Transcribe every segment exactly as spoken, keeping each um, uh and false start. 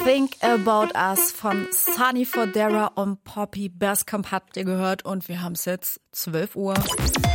Think About Us von Sunny Fodera und Poppy Berskamp habt ihr gehört und wir haben es jetzt zwölf Uhr. M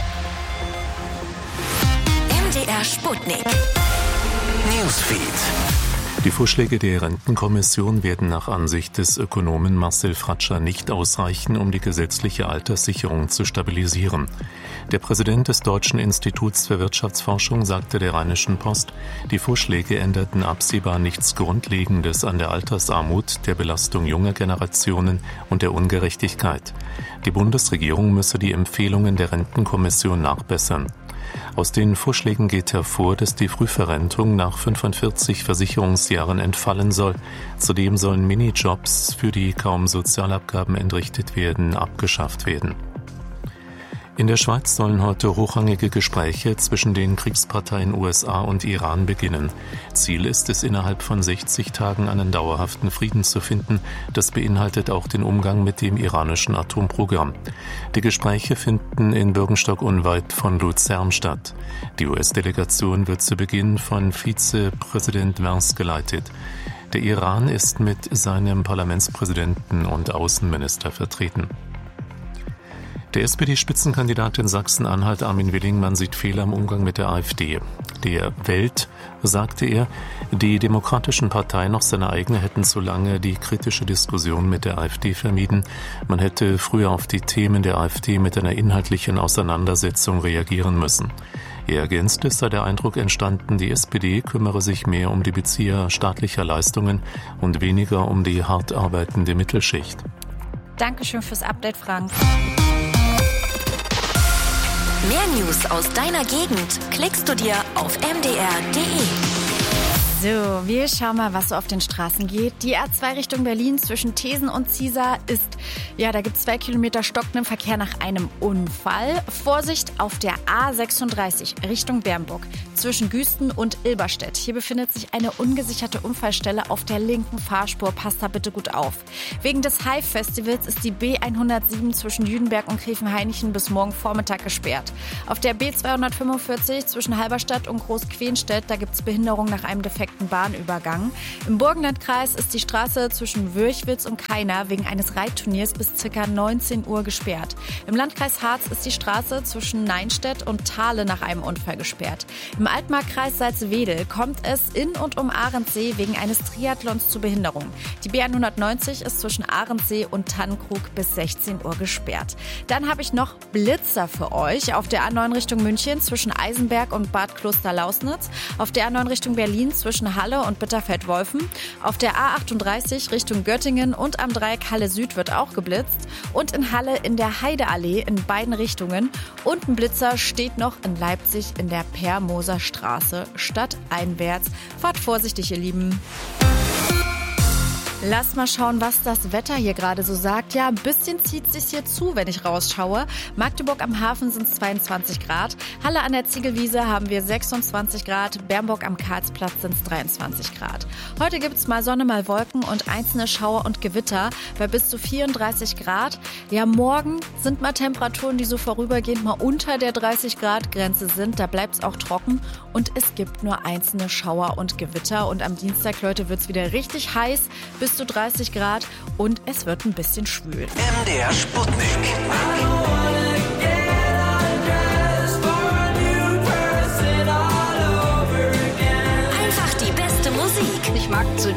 D R Sputnik Newsfeed. Die Vorschläge der Rentenkommission werden nach Ansicht des Ökonomen Marcel Fratscher nicht ausreichen, um die gesetzliche Alterssicherung zu stabilisieren. Der Präsident des Deutschen Instituts für Wirtschaftsforschung sagte der Rheinischen Post, die Vorschläge änderten absehbar nichts Grundlegendes an der Altersarmut, der Belastung junger Generationen und der Ungerechtigkeit. Die Bundesregierung müsse die Empfehlungen der Rentenkommission nachbessern. Aus den Vorschlägen geht hervor, dass die Frühverrentung nach fünfundvierzig Versicherungsjahren entfallen soll. Zudem sollen Minijobs, für die kaum Sozialabgaben entrichtet werden, abgeschafft werden. In der Schweiz sollen heute hochrangige Gespräche zwischen den Kriegsparteien U S A und Iran beginnen. Ziel ist es, innerhalb von sechzig Tagen einen dauerhaften Frieden zu finden. Das beinhaltet auch den Umgang mit dem iranischen Atomprogramm. Die Gespräche finden in Bürgenstock unweit von Luzern statt. Die U S-Delegation wird zu Beginn von Vizepräsident Vance geleitet. Der Iran ist mit seinem Parlamentspräsidenten und Außenminister vertreten. Der S P D-Spitzenkandidat in Sachsen-Anhalt Armin Willingmann sieht Fehler im Umgang mit der AfD. Der Welt sagte er, die demokratischen Parteien, noch seine eigene, hätten zu lange die kritische Diskussion mit der AfD vermieden. Man hätte früher auf die Themen der AfD mit einer inhaltlichen Auseinandersetzung reagieren müssen. Er ergänzte, es sei der Eindruck entstanden, die S P D kümmere sich mehr um die Bezieher staatlicher Leistungen und weniger um die hart arbeitende Mittelschicht. Dankeschön fürs Update, Frank. Mehr News aus deiner Gegend klickst du dir auf m d r punkt d e. So, wir schauen mal, was so auf den Straßen geht. Die A zwei Richtung Berlin zwischen Thesen und Ziesar ist, ja, da gibt es zwei Kilometer stockenden Verkehr nach einem Unfall. Vorsicht auf der A sechsunddreißig Richtung Bernburg zwischen Güsten und Ilberstedt. Hier befindet sich eine ungesicherte Unfallstelle auf der linken Fahrspur. Passt da bitte gut auf. Wegen des Hive-Festivals ist die B hundertsieben zwischen Jüdenberg und Gräfenhainichen bis morgen Vormittag gesperrt. Auf der B zweihundertfünfundvierzig zwischen Halberstadt und Großquenstedt, da gibt es Behinderung nach einem defekten Bahnübergang. Im Burgenlandkreis ist die Straße zwischen Würchwitz und Kaina wegen eines Reitturniers bis ca. neunzehn Uhr gesperrt. Im Landkreis Harz ist die Straße zwischen Neinstedt und Thale nach einem Unfall gesperrt. Im Altmarkkreis Salzwedel kommt es in und um Ahrensee wegen eines Triathlons zu Behinderung. Die B hundertneunzig ist zwischen Ahrensee und Tannenkrug bis sechzehn Uhr gesperrt. Dann habe ich noch Blitzer für euch auf der A neun Richtung München zwischen Eisenberg und Bad Kloster-Lausnitz, auf der A neun Richtung Berlin zwischen Halle und Bitterfeld-Wolfen, auf der A achtunddreißig Richtung Göttingen und am Dreieck Halle Süd wird auch geblitzt und in Halle in der Heideallee in beiden Richtungen und ein Blitzer steht noch in Leipzig in der Permoser Straße stadteinwärts. Fahrt vorsichtig, ihr Lieben. Lass mal schauen, was das Wetter hier gerade so sagt. Ja, ein bisschen zieht es sich hier zu, wenn ich rausschaue. Magdeburg am Hafen sind es zweiundzwanzig Grad. Halle an der Ziegelwiese haben wir sechsundzwanzig Grad. Bernburg am Karlsplatz sind es dreiundzwanzig Grad. Heute gibt es mal Sonne, mal Wolken und einzelne Schauer und Gewitter bei bis zu vierunddreißig Grad. Ja, morgen sind mal Temperaturen, die so vorübergehend mal unter der dreißig Grad Grenze sind. Da bleibt es auch trocken und es gibt nur einzelne Schauer und Gewitter. Und am Dienstag, Leute, wird es wieder richtig heiß, bis zu dreißig Grad und es wird ein bisschen schwül. M D R Sputnik. Einfach die beste Musik. Ich mag so